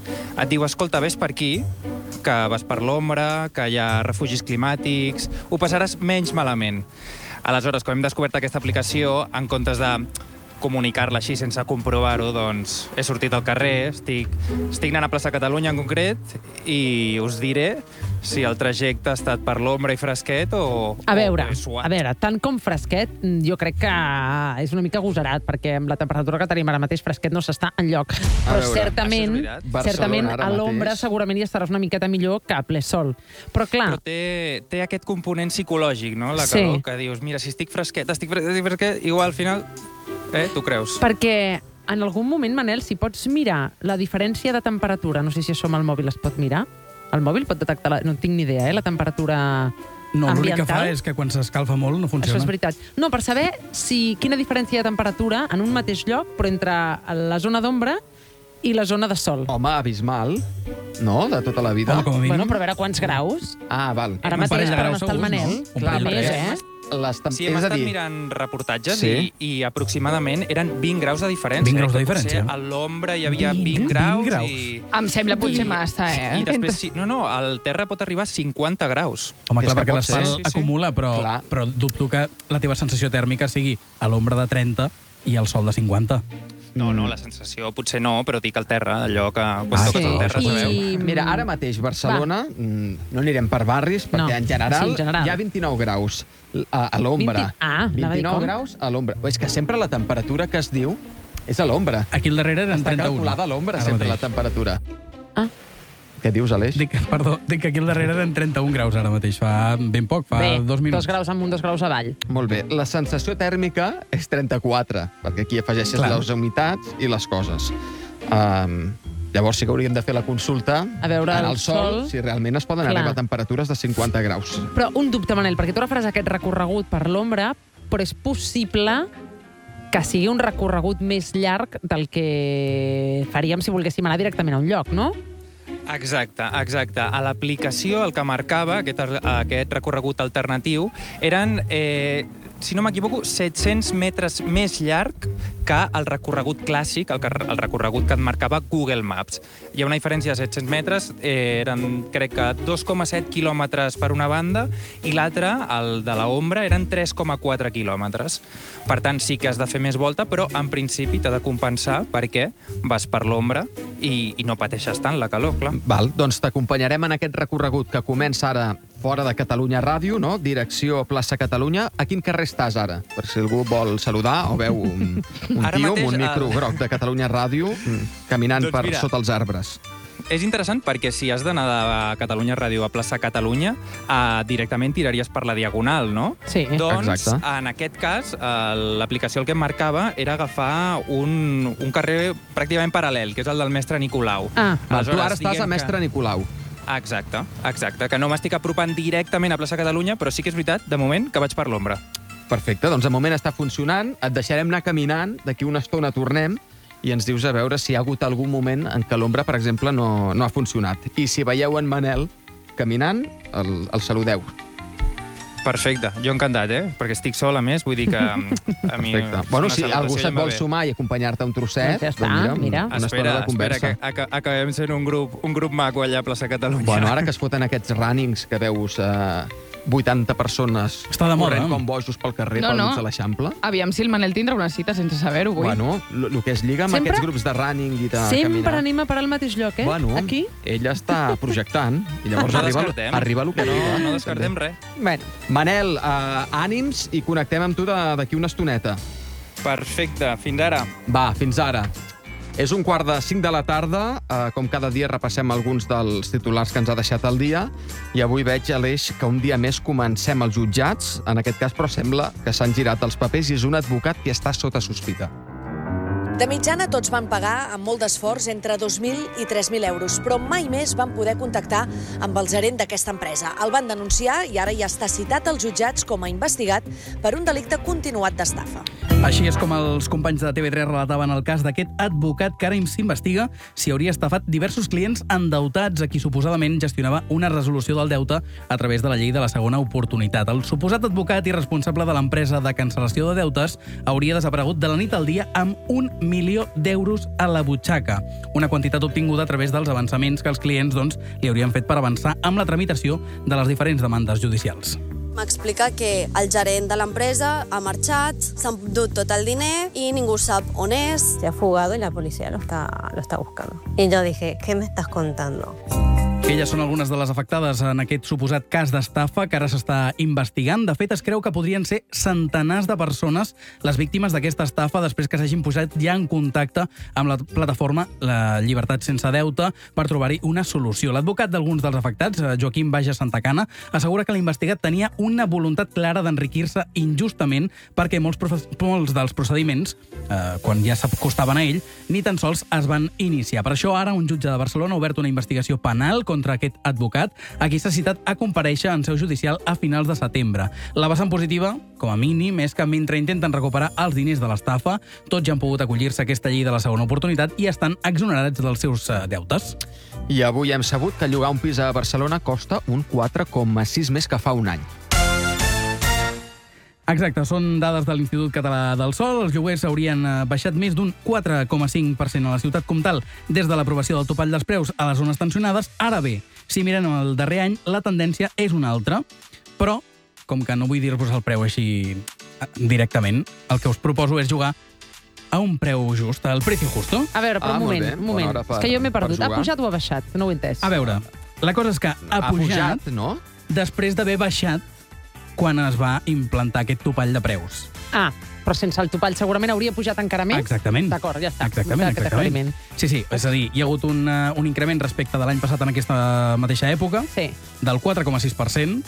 Et diu, escolta, ves per aquí, que vas per l'ombra, que hi ha refugis climàtics, ho passaràs menys malament. Aleshores, quan hem descobert aquesta aplicació, en comptes de comunicar-la així sense comprovar-ho, doncs he sortit al carrer, estic, estic anant a Plaça Catalunya en concret, i us diré si el trajecte ha estat per l'ombra i fresquet o... A veure, o suat. a veure, tant com fresquet, jo crec que és una mica agosarat, perquè amb la temperatura que tenim ara mateix fresquet no s'està enlloc. Però veure, certament, certament a l'ombra mateix. segurament hi estaràs una miqueta millor que a ple sol. Però clar... Però té, té aquest component psicològic, no?, la Sí. calor, que dius, mira, si estic fresquet, estic fresquet, estic fresquet, igual al final... Eh, tu creus? Perquè en algun moment, Manel, si pots mirar la diferència de temperatura, no sé si això amb el mòbil es pot mirar, el mòbil pot detectar, la, no en tinc ni idea, eh, la temperatura No, l'únic ambiental. que fa és que quan s'escalfa molt no funciona. Això és veritat. No, per saber si quina diferència de temperatura en un mateix lloc, però entre la zona d'ombra i la zona de sol. Home, abismal, no?, de tota la vida. Home, com a mínim. Bueno, però a veure quants graus. Ah, val. Ara Un mateix, parell de per on graus està el segurs, Manel, no? Un clar, parell de més, graus. eh? Les tem- Sí, hem és a estat dir, mirant reportatges Sí. i, i aproximadament eren vint graus de diferència. vint graus de Que potser diferència. A l'ombra hi havia vint, vint graus, graus. i... Em sembla potser massa, eh? I després, sí, no, no, al terra pot arribar a cinquanta graus. Home, És clar, que perquè pot ser. l'asfalt Sí, sí. acumula, però, Clar. però dubto que la teva sensació tèrmica sigui a l'ombra de trenta i al sol de cinquanta. No, no, la sensació potser no, però dic al terra, allò que quan Ah, toques sí. al terra, I- sabeu? Mira, ara mateix Barcelona, mm, no anirem per barris, perquè No. en general, Sí, en general. hi ha vint-i-nou graus a, a l'ombra. vint Ah, anava a dir vint-i-nou com? graus a l'ombra. És que sempre la temperatura que es diu és a l'ombra. Aquí al darrere eren Està trenta-un. calculada a l'ombra, Ara sempre, la mateix. temperatura. Ah. Què dius, Aleix? Dic, perdó, dic que aquí al darrere eren trenta-un graus ara mateix, fa ben poc, fa Bé, dos minuts. dos graus amunt, dos graus avall. Molt bé. La sensació tèrmica és trenta-quatre, perquè aquí afegeixes Clar. les humitats i les coses. Um, llavors sí que hauríem de fer la consulta A veure en el el sol, sol. si realment es poden Clar. arribar a temperatures de cinquanta graus. Però un dubte, Manel, perquè tu ara faràs aquest recorregut per l'ombra, però és possible que sigui un recorregut més llarg del que faríem si volguéssim anar directament a un lloc, no? Exacte, exacte. A l'aplicació el que marcava aquest, aquest recorregut alternatiu eren, eh, si no m'equivoco, set-cents metres més llarg que el recorregut clàssic, el, que, el recorregut que et marcava Google Maps. Hi ha una diferència de set-cents metres, eh, eren, crec que, dos coma set quilòmetres per una banda i l'altra, el de l'ombra, eren tres coma quatre quilòmetres. Per tant, sí que has de fer més volta, però en principi t'ha de compensar perquè vas per l'ombra i, i no pateixes tant la calor, clar. Val, doncs t'acompanyarem en aquest recorregut que comença ara fora de Catalunya Ràdio, no? Direcció Plaça Catalunya. A quin carrer estàs ara? Per si algú vol saludar o veu un, un Ara tio mateix, amb un micro el- groc de Catalunya Ràdio caminant Doncs per mira. sota els arbres. És interessant perquè si has d'anar de Catalunya Ràdio a Plaça Catalunya, eh, directament tiraries per la Diagonal, no? Sí. Doncs, Exacte. en aquest cas, eh, l'aplicació el que em marcava era agafar un, un carrer pràcticament paral·lel, que és el del Mestre Nicolau. Ah. Val, tu Aleshores, ara estàs diguem a Mestre que... Nicolau. Exacte, exacte, que no m'estic apropant directament a Plaça Catalunya, però sí que és veritat, de moment, que vaig per l'ombra. Perfecte, doncs de moment està funcionant. Et deixarem anar caminant, d'aquí una estona tornem i ens dius a veure si hi ha hagut algun moment en què l'ombra, per exemple, no, no ha funcionat. I si veieu en Manel caminant, el, el saludeu. Perfecte, jo encantat, eh? Perquè estic sol, a més, vull dir que a mi... Perfecte. Bueno, si algú se't vol sumar i acompanyar-te un trosset, ja està, doncs mira. una Espera, estona de conversa. espera, que aca- acabem sent un grup, un grup maco allà a Plaça Catalunya. Bueno, ara que es foten aquests runnings que veus eh, vuitanta persones Està de moda, corrent no? com bojos pel carrer, No, pel no. mig de l'Eixample. Aviam si el Manel tindrà una cita sense saber-ho, avui. Bueno, el que es lliga amb Sempre- aquests grups de running i de Sempre caminar... anem a parar al mateix lloc, eh? Bueno, Aquí? ell està projectant i llavors No arriba, descartem. arriba el que No, lliga. no descartem res. Bueno. Manel, eh, ànims i connectem amb tu de- d'aquí una estoneta. Perfecte, fins ara. Va, fins ara. És un quart de cinc de la tarda. Eh, com cada dia repassem alguns dels titulars que ens ha deixat el dia. I avui veig, Aleix, que un dia més comencem els jutjats. En aquest cas, però sembla que s'han girat els papers i és un advocat que està sota sospita. De mitjana, tots van pagar amb molt d'esforç entre dos mil i tres mil euros, però mai més van poder contactar amb el gerent d'aquesta empresa. El van denunciar i ara ja està citat als jutjats com a investigat per un delicte continuat d'estafa. Així és com els companys de T V tres relataven el cas d'aquest advocat que ara s'investiga si hauria estafat diversos clients endeutats a qui suposadament gestionava una resolució del deute a través de la llei de la segona oportunitat. El suposat advocat i responsable de l'empresa de cancel·lació de deutes hauria desaparegut de la nit al dia amb un milió d'euros a la butxaca. Una quantitat obtinguda a través dels avançaments que els clients doncs, li haurien fet per avançar amb la tramitació de les diferents demandes judicials. M'explica que el gerent de l'empresa ha marxat, s'ha endut tot el diner y ningú sap on és. Se ha fugado y la policía lo está, lo está buscando. Y yo dije, ¿qué me estás contando? Elles són algunes de les afectades en aquest suposat cas d'estafa que ara s'està investigant. De fet, es creu que podrien ser centenars de persones les víctimes d'aquesta estafa després que s'hagin posat ja en contacte amb la plataforma La Llibertat Sense Deute per trobar-hi una solució. L'advocat d'alguns dels afectats, Joaquim Baja Santacana, assegura que l'investigat tenia una voluntat clara d'enriquir-se injustament perquè molts, molts dels procediments, eh, quan ja s'acostaven a ell, ni tan sols es van iniciar. Per això ara un jutge de Barcelona ha obert una investigació penal contra aquest advocat, a qui s'ha citat a comparèixer en seu judicial a finals de setembre. La vessant positiva, com a mínim, és que mentre intenten recuperar els diners de l'estafa, tots ja han pogut acollir-se a aquesta llei de la segona oportunitat i estan exonerats dels seus uh, deutes. I avui hem sabut que llogar un pis a Barcelona costa un quatre coma sis més que fa un any. Exacte, són dades de l'Institut Català del Sòl. Els lloguers haurien baixat més d'un quatre coma cinc per cent a la ciutat comtal des de l'aprovació del topall dels preus a les zones tensionades. Ara bé, si mirem el darrer any, la tendència és una altra. Però, com que no vull dir-vos el preu així directament, el que us proposo és jugar a un preu just, al precio justo. A veure, però Ah, un molt moment, bé. un moment. Bona hora per- És que jo m'he per perdut. Ha jugar. pujat o ha baixat? No ho he entès. A veure, la cosa és que ha, Ha pujat, pujat, no? després d'haver baixat quan es va implantar aquest topall de preus. Ah, però sense el topall segurament hauria pujat encara més? Exactament. D'acord, ja està. Exactament, Aquest exactament. aclariment. Sí, sí, és a dir, hi ha hagut un, uh, un increment respecte de l'any passat en aquesta mateixa època, sí. del quatre coma sis per cent,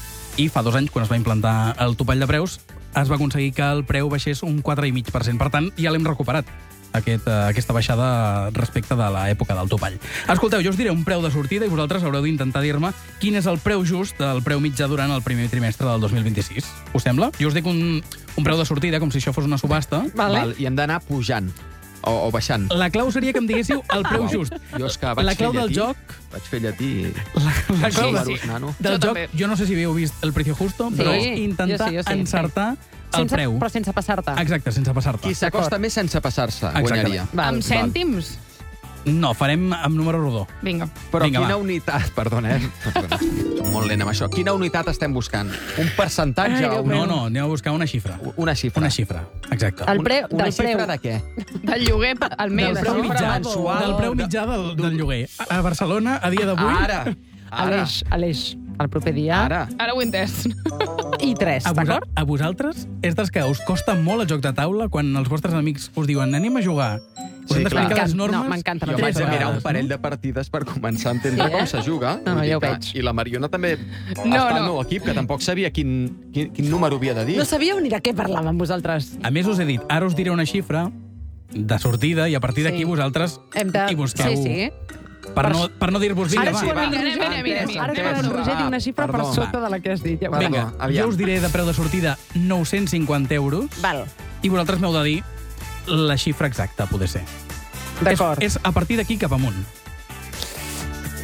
i fa dos anys, quan es va implantar el topall de preus, es va aconseguir que el preu baixés un quatre coma cinc per cent. Per tant, ja l'hem recuperat, aquest, uh, aquesta baixada respecte de l'època del topall. Escolteu, jo us diré un preu de sortida i vosaltres haureu d'intentar dir-me quin és el preu just del preu mitjà durant el primer trimestre del dos mil vint-i-sis. Us sembla? Jo us dic un, un preu de sortida, com si això fos una subhasta. Vale. Val, I hem d'anar pujant o, o baixant. La clau seria que em diguéssiu el preu Uau. just. Jo és que vaig La clau fer del llatí, joc... Vaig fer llatí... La clau Sí, del, sí. Nano. del Jo joc, també. jo no sé si havíeu vist el precio justo, Sí, però és jo intentar sí, jo sí, encertar el sense, preu. Però sense passar-te. Exacte, sense passar-te. Qui s'acosta més sense passar-se guanyaria. Amb cèntims? No, farem amb número rodó. Vinga. Però Vinga, quina va. unitat... Perdona, eh? Perdona. Soc molt lent amb això. Quina unitat estem buscant? Un percentatge? Ai, o Déu una, No, no, anem a buscar una xifra. una xifra? Una xifra, exacte. El preu, una del xifra preu. de què? Del lloguer al mes. Del preu xifra mitjà, mensual del preu mitjà del, del lloguer. A Barcelona, a dia d'avui... Ara! Ara! Aleix, Aleix, el proper dia... Ara! Ara ho he entès. I tres, A, vosa, d'acord? a vosaltres és dels que us costa molt el joc de taula quan els vostres amics us diuen anem a jugar. Us Sí, hem d'explicar clar. les normes. No, m'encanta. Jo Tres vaig a mirar vegades, un parell de partides per començar a entendre Sí, eh? com se juga. No, no, Vull dir ja ho que- veig. I la Mariona també No, està al no. meu equip, que tampoc sabia quin, quin, quin número havia de dir. No sabíeu ni de què parlàvem vosaltres. A més, us he dit, ara us diré una xifra de sortida i a partir d'aquí Sí. vosaltres Hem de... hi busqueu. Sí, sí. Per no, per no dir-vos, vinga, Ara és va. quan el Mira, mira, Roger, mira, mira. ara és quan el Roger diu una xifra per Perdó. sota de la que has dit. Ja ho Perdó. veig. Vinga, aviam. jo us diré de preu de sortida nou-cents cinquanta euros Val, i vosaltres m'heu de dir la xifra exacta, poder ser. d'acord. És, és a partir d'aquí cap amunt.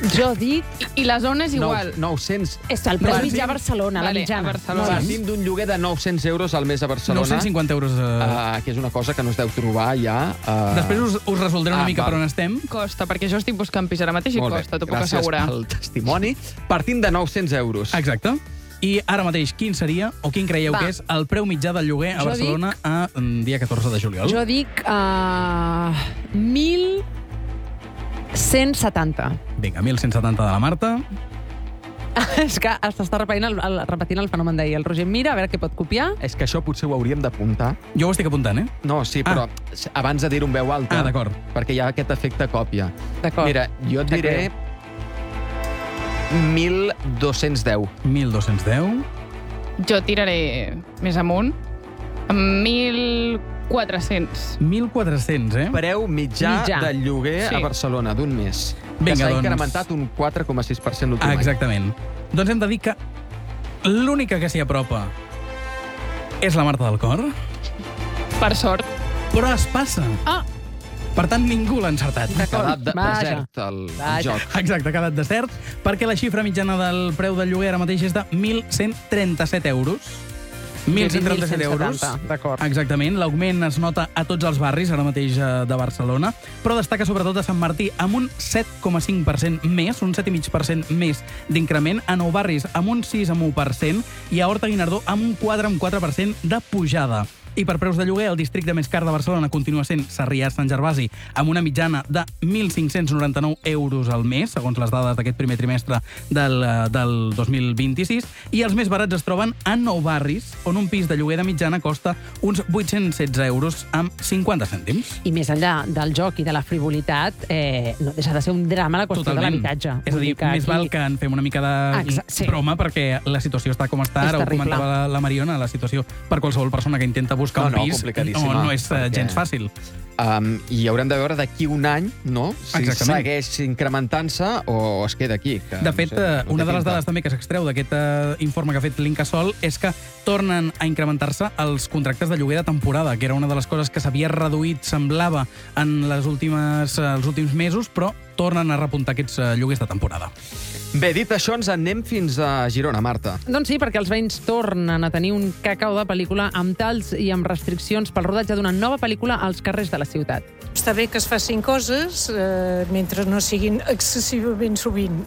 Jo dic... I, i la zona és igual. nou-cents... És el preu mitjà a Barcelona, la Vale, mitjana. a Barcelona. Partim d'un lloguer de nou-cents euros al mes a Barcelona. nou-cents cinquanta euros. Uh... Uh, que és una cosa que no es deu trobar ja... Uh... Després us, us resoldré una Ah, mica val. per on estem. Costa, perquè jo estic buscant pis ara mateix i Molt bé. costa, t'ho puc Gràcies assegurar. pel testimoni. Partim de nou-cents euros. Exacte. I ara mateix, quin seria, o quin creieu Va. que és, el preu mitjà del lloguer a Jo Barcelona a mm, dia catorze de juliol? Jo dic uh, mil cent setanta. Vinga, mil cent setanta de la Marta. És que s'està repetint el, el, repetint el fenomen d'ahir. El Roger mira a veure què pot copiar. És que això potser ho hauríem d'apuntar. Jo ho estic apuntant, eh? No, sí, però ah. abans de dir-ho en veu alta. Ah, d'acord. Perquè hi ha aquest efecte còpia. D'acord. Mira, jo et diré mil dos-cents deu. mil dos-cents deu. Jo tiraré més amunt, amb mil quatre-cents. mil quatre-cents, eh? Preu mitjà, Mitjà. del lloguer Sí. a Barcelona d'un mes. Vinga, que s'ha doncs. incrementat un quatre coma sis per cent l'últim Ah, any. exactament. Doncs hem de dir que l'única que s'hi apropa és la Marta del Cor, Per sort. però es passa. Ah! Per tant, ningú l'ha encertat. Ha quedat de Vaja. desert el, el Vaja. joc. Exacte, ha quedat desert, perquè la xifra mitjana del preu del lloguer ara mateix és de mil cent trenta-set euros. mil cent trenta-set euros. D'acord. Exactament. L'augment es nota a tots els barris, ara mateix eh, de Barcelona, però destaca sobretot a Sant Martí amb un set coma cinc per cent més, un set coma cinc per cent més d'increment, a Nou Barris amb un sis coma u per cent i a Horta Guinardó amb un quatre coma quatre per cent de pujada. I per preus de lloguer, el districte més car de Barcelona continua sent Sarrià-Sant Gervasi, amb una mitjana de mil cinc-cents noranta-nou euros al mes, segons les dades d'aquest primer trimestre del, eh, del dos mil vint-i-sis, i els més barats es troben a Nou Barris, on un pis de lloguer de mitjana costa uns vuit-cents setze euros amb cinquanta cèntims. I més enllà del joc i de la frivolitat, eh, no deixa de ser un drama la qüestió Totalment. de l'habitatge. És a Vull dir, que més aquí- val que en fem una mica de Exa- sí. broma, perquè la situació està com està, És ara ho terrible. comentava la, la Mariona, la situació per qualsevol persona que intenta buscar No, un no, pis complicadíssima, no, no és perquè- perquè... gens fàcil. Um, I haurem de veure d'aquí un any, no? Si Exactament. segueix incrementant-se o es queda aquí. Que, De fet, no sé, eh, no una té de les pinta. dades també que s'extreu d'aquest eh, informe que ha fet l'Incasòl és que tornen a incrementar-se els contractes de lloguer de temporada, que era una de les coses que s'havia reduït, semblava, en les últimes, eh, els últims mesos, però tornen a repuntar aquests eh, lloguers de temporada. Bé, dit això, ens en anem fins a Girona, Marta. Doncs sí, perquè els veïns tornen a tenir un cacau de pel·lícula amb talls i amb restriccions pel rodatge d'una nova pel·lícula als carrers de la ciutat. Està bé que es facin coses eh, mentre no siguin excessivament sovint.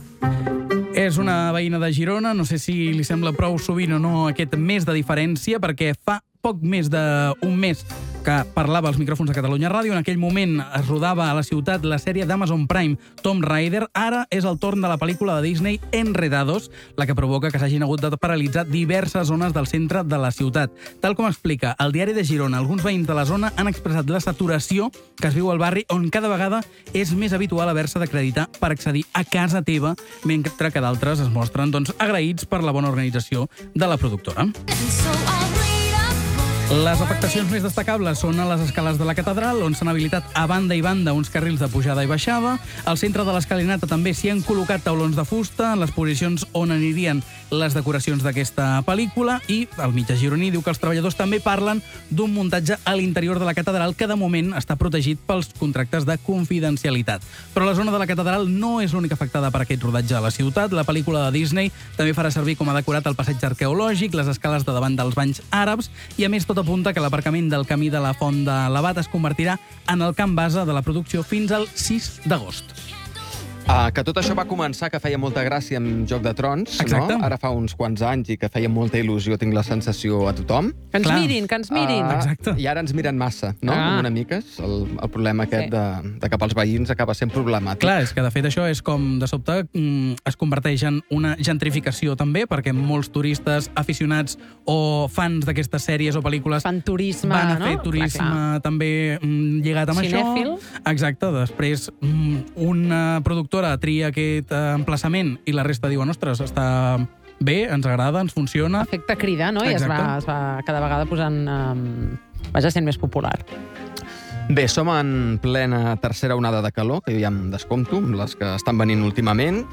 És una veïna de Girona, no sé si li sembla prou sovint o no aquest mes de diferència, perquè fa poc més d'un mes que parlava als micròfons de Catalunya Ràdio. En aquell moment es rodava a la ciutat la sèrie d'Amazon Prime Tomb Raider. Ara és el torn de la pel·lícula de Disney Enredados, la que provoca que s'hagin hagut de paralitzar diverses zones del centre de la ciutat. Tal com explica el diari de Girona, alguns veïns de la zona han expressat la saturació que es viu al barri, on cada vegada és més habitual haver-se d'acreditar per accedir a casa teva, mentre que d'altres es mostren doncs, agraïts per la bona organització de la productora. Les afectacions més destacables són a les escales de la catedral, on s'han habilitat a banda i banda uns carrils de pujada i baixada. Al centre de l'escalinata també s'hi han col·locat taulons de fusta en les posicions on anirien les decoracions d'aquesta pel·lícula, i el mitjà gironí diu que els treballadors també parlen d'un muntatge a l'interior de la catedral que de moment està protegit pels contractes de confidencialitat. Però la zona de la catedral no és l'única afectada per aquest rodatge a la ciutat. La pel·lícula de Disney també farà servir com a decorat el passeig arqueològic, les escales de davant dels banys àrabs, i a més tot apunta que l'aparcament del camí de la Font de l'Abat es convertirà en el camp base de la producció fins al sis d'agost. Uh, que tot això va començar, que feia molta gràcia amb Joc de Trons, Exacte. no? Ara fa uns quants anys i que feia molta il·lusió, tinc la sensació, a tothom. Que ens Clar. mirin, que ens mirin. Uh, Exacte. I ara ens miren massa, no? Ah. Una mica. El, el problema aquest Sí. de, de cap als veïns acaba sent problemàtic. Clar, és que de fet això és com, de sobte, mm, es converteix en una gentrificació també, perquè molts turistes aficionats o fans d'aquestes sèries o pel·lícules Fan turisme, van a no? fer turisme Clar, clar. també mm, lligat amb Cinèfil. això. Exacte, després mm, una productora tria aquest eh, emplaçament i la resta diuen, ostres, està bé, ens agrada, ens funciona. Efecte crida, no? I es Exacte. va, es va cada vegada posant... Um, vaja, sent més popular. Bé, som en plena tercera onada de calor, que jo ja em descompto, amb les que estan venint últimament,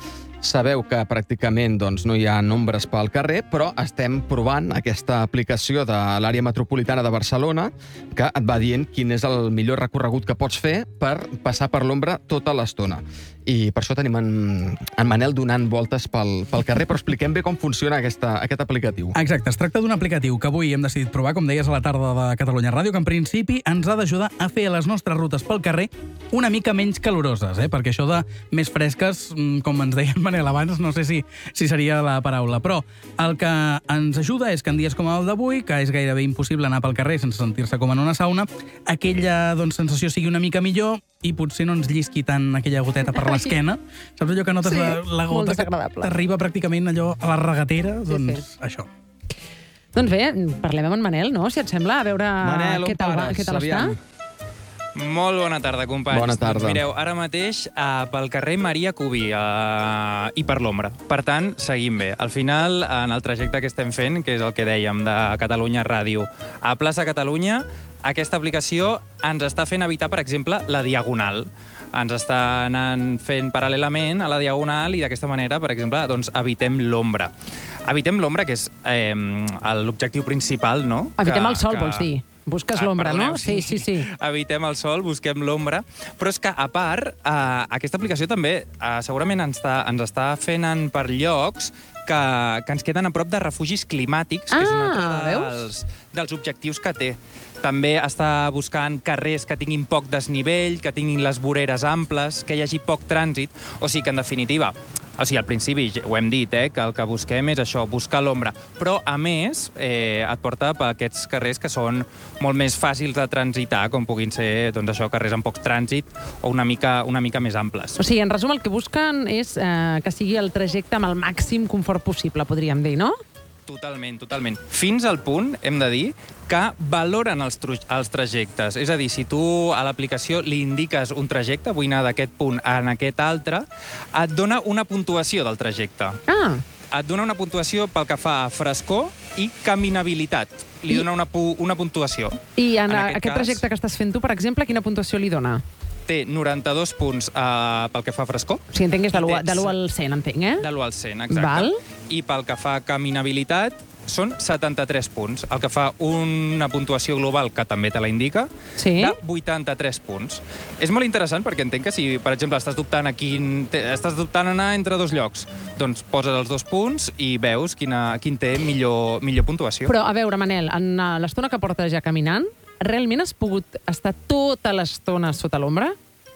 Sabeu que pràcticament doncs, no hi ha nombres pel carrer, però estem provant aquesta aplicació de l'àrea metropolitana de Barcelona que et va dient quin és el millor recorregut que pots fer per passar per l'ombra tota l'estona. I per això tenim en, en Manel donant voltes pel, pel carrer, però expliquem bé com funciona aquesta, aquest aplicatiu. Exacte, es tracta d'un aplicatiu que avui hem decidit provar, com deies, a la tarda de Catalunya Ràdio, que en principi ens ha d'ajudar a fer les nostres rutes pel carrer una mica menys caloroses, eh? Perquè això de més fresques, com ens deia en Manel abans, no sé si, si seria la paraula, però el que ens ajuda és que en dies com el d'avui, que és gairebé impossible anar pel carrer sense sentir-se com en una sauna, aquella doncs, sensació sigui una mica millor i potser no ens llisqui tant aquella goteta per l'esquena. Saps allò que notes Sí, la, la molt gota que desagradable. t'arriba pràcticament allò a la regatera? Sí, Doncs sí. això. Doncs bé, parlem amb en Manel, no?, si et sembla, a veure Manel, on què tal, va, pares? què tal Aviam. està. Molt bona tarda, companys. Bona tarda. Doncs mireu, ara mateix uh, pel carrer Maria Cubí uh, i per l'ombra. Per tant, seguim bé. Al final, en el trajecte que estem fent, que és el que dèiem de Catalunya Ràdio a Plaça Catalunya, aquesta aplicació ens està fent evitar, per exemple, la diagonal. Ens està anant fent paral·lelament a la diagonal i d'aquesta manera, per exemple, doncs, evitem l'ombra. Evitem l'ombra, que és eh, l'objectiu principal, no? Evitem que, el sol, que... vols dir? Busques Ah, l'ombra, perdoneu, no? Sí, sí, sí. Evitem el sol, busquem l'ombra. Però és que, a part, eh, aquesta aplicació també eh, segurament ens està, ens està fent en per llocs que, que ens queden a prop de refugis climàtics, que és un Ah, altre dels, dels objectius que té. També està buscant carrers que tinguin poc desnivell, que tinguin les voreres amples, que hi hagi poc trànsit. O sigui que, en definitiva, o sigui, al principi ho hem dit, eh, que el que busquem és això, buscar l'ombra. Però, a més, eh, et porta per aquests carrers que són molt més fàcils de transitar, com puguin ser doncs això, carrers amb poc trànsit o una mica, una mica més amples. O sigui, en resum, el que busquen és eh, que sigui el trajecte amb el màxim confort possible, podríem dir, no? Totalment, totalment. Fins al punt, hem de dir, que valoren els, els trajectes. És a dir, si tu a l'aplicació li indiques un trajecte, vull anar d'aquest punt a aquest altre, et dona una puntuació del trajecte. Ah. Et dona una puntuació pel que fa a frescor i caminabilitat. Li I... dona una, pu una puntuació. I en, en aquest, aquest cas, trajecte que estàs fent tu, per exemple, quina puntuació li dona? Té noranta-dos punts uh, pel que fa a frescor. O sigui, entenc que és de l'u al cent, entenc, eh? De l'u al cent, exacte. Val. I pel que fa a caminabilitat, són setanta-tres punts, el que fa una puntuació global, que també te la indica, sí? de vuitanta-tres punts. És molt interessant perquè entenc que si, per exemple, estàs dubtant, a quin, estàs dubtant anar entre dos llocs, doncs poses els dos punts i veus quina, quin té millor, millor puntuació. Però, a veure, Manel, en l'estona que portes ja caminant, realment has pogut estar tota l'estona sota l'ombra?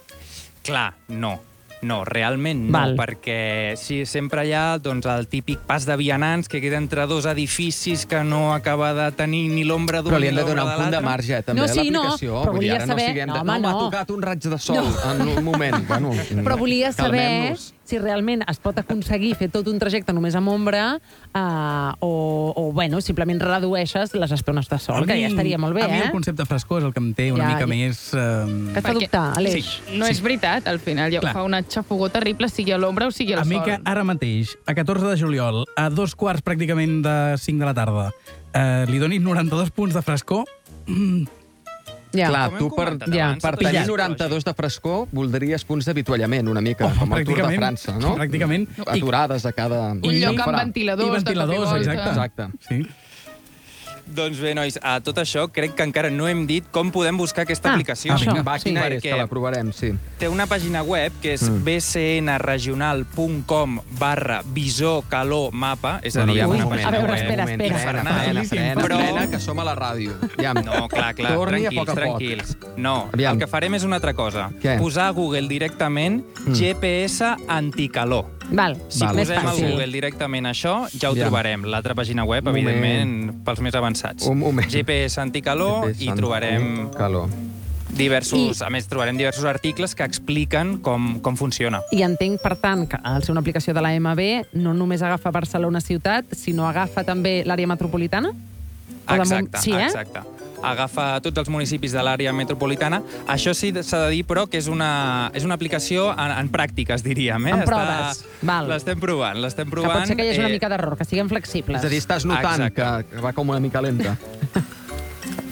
Clar, no. No, realment no, Val. perquè si sempre hi ha doncs, el típic pas de vianants que queda entre dos edificis que no acaba de tenir ni l'ombra d'un Però li ni hem de l'ombra donar de un punt de l'altre. marge, també, No, a sí, no, l'aplicació. però Vull dir, volia ara saber- No, siguem no, de... home, no, m'ha no. tocat un raig de sol No. en un moment. Bueno, Però volia saber calmem-nos. si realment es pot aconseguir fer tot un trajecte només amb ombra eh, o, o, bueno, simplement redueixes les estones de sol, A que mi- ja estaria molt bé, A mi el eh? concepte frescor és el que em té una Ja, mica ja. més... Eh... Que et fa dubtar, Aleix. Sí, no és veritat, al final ja Clar. fa una xafogó terrible, sigui a l'ombra o sigui al A mi sol. que ara mateix, a catorze de juliol, a dos quarts pràcticament de cinc de la tarda, eh, li donis noranta-dos punts de frescor... Mm, Ja. Clar, Com tu hem per, comentat ja, abans, per tot tenir això. noranta-dos de frescor voldries punts d'avituallament, una mica, Oh, com el Tour de pràcticament, França, no? pràcticament. Aturades a cada... Un lloc amb farà. ventiladors, I ventiladors, de cop i volta. exacte. Exacte. Sí. Doncs bé, nois, a tot això crec que encara no hem dit com podem buscar aquesta Ah, aplicació. això. Va, quina és, Perquè que la provarem, sí. té una pàgina web que és Mm. bcnregional.com barra visor calor mapa, és a Bueno, dir, ja, una un moment, pàgina a veure, web espera, espera. Frena, infernal. frena, frena, Però- frena, que som a la ràdio. Ja, No, clar, clar, Torni a tranquils, poc a poc. tranquils. No, Aviam. el que farem és una altra cosa. Què? Posar a Google directament Mm. G P S anticalor. Val, Si Val. més posem al fàcil. Google directament això, ja ho Aviam. trobarem. L'altra pàgina web, Un moment. evidentment, pels més avançats. Un moment. G P S anticalor i trobarem Calor. diversos... A més, trobarem diversos articles que expliquen com, com funciona. I entenc, per tant, que al ser una aplicació de la M B no només agafa Barcelona ciutat, sinó agafa també l'àrea metropolitana? O de Exacte, mom- sí, eh? exacte. Agafa tots els municipis de l'àrea metropolitana. Això sí s'ha de dir, però, que és una, és una aplicació en, en pràctiques, diríem. Eh? En Està- proves. Val. L'estem provant, l'estem Que provant. pot ser que hi hagi una eh, mica d'error, que siguem flexibles. És a dir, estàs notant Exacte. que, que va com una mica lenta.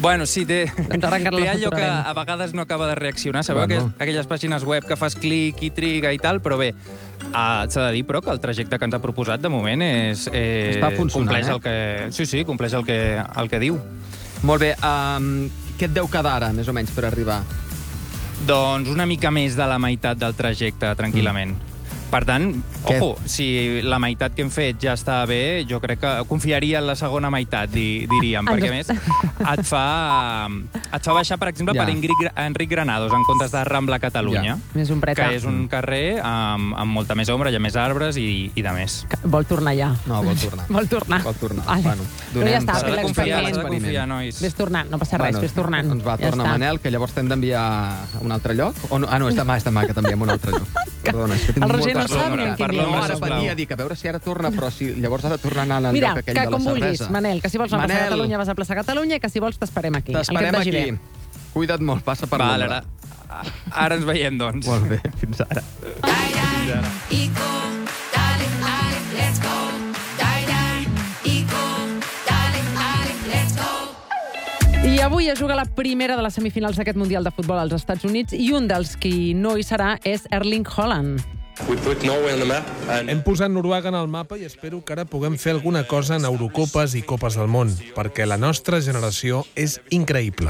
Bueno, sí, té, Ens arrencarà té la allò que futura a vegades no acaba de reaccionar. Sabeu Bueno. que aquelles pàgines web que fas clic i triga i tal, però bé, ah, s'ha de dir, però, que el trajecte que ens ha proposat de moment és... Eh, Està funcionant, compleix eh? el que, sí, sí, compleix el que, el que diu. Molt bé, um, què et deu quedar ara, més o menys, per arribar? Doncs una mica més de la meitat del trajecte, tranquil·lament. Mm. Per tant, Què? ojo, si la meitat que hem fet ja està bé, jo crec que confiaria en la segona meitat, di, diríem, perquè a més et fa, et fa baixar, per exemple, Ja. per Enric, Enric Granados, en comptes de Rambla Catalunya, Ja. És un preta. que és un carrer amb, amb molta més ombra, hi ha més arbres i, i de més. Vol tornar ja. No, vol tornar. Vol tornar. Vol tornar. Ai. Bueno, Però ja està, S'ha fer de confiar, l'experiment. s'ha de confiar, nois. Ves tornant, no passa res, Bueno, ves tornant. Doncs va, Ja torna, està. Manel, que llavors t'hem d'enviar a un altre lloc. O no? Ah, no, és demà, és demà, que t'enviem a un altre lloc. Perdona, és que tinc El Roger moltes no sap coses. ni en quin No, dia. ara venia a dir que a veure si ara torna, però si llavors ha de tornar a anar al Mira, lloc aquell que de la com vulguis, cervesa. Manel, que si vols anar a plaça Manel. Catalunya vas a plaça Catalunya i que si vols t'esperem aquí. El que et T'esperem vagi aquí. bé. Cuida't molt, passa per Vale, l'ombra. ara, ara ens veiem, doncs. Molt bé, fins ara. I avui es juga la primera de les semifinals d'aquest Mundial de Futbol als Estats Units i un dels qui no hi serà és Erling Haaland. Hem posat Noruega en el mapa i espero que ara puguem fer alguna cosa en Eurocopes i Copes del Món, perquè la nostra generació és increïble.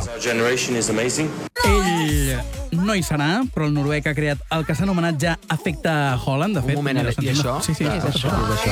Ell no hi serà, però el noruec ha creat el que s'ha anomenat ja efecte Haaland. De fet, Un moment, ara, i això? Sí, sí, Ah, és això. és això.